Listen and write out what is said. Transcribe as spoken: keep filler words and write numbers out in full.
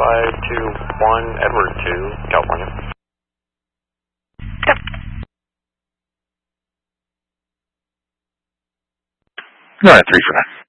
five two one Edward to California. Yep. All right, three for nine.